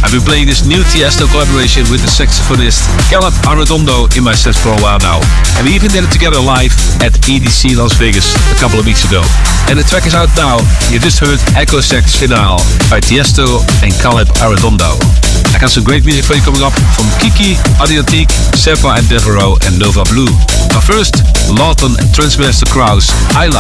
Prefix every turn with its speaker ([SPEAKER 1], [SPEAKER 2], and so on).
[SPEAKER 1] I've been playing this new Tiesto collaboration with the saxophonist Caleb Arredondo in my sets for a while now. And we even did it together live at EDC Las Vegas a couple of weeks ago. And the track is out now. You just heard Echo Sex Finale by Tiesto and Caleb Arredondo. I got some great music for you coming up from Kiki, Adriatique, Sepa and Devereaux and Nova Blue. But first, Lawton and Transmaster Krause, I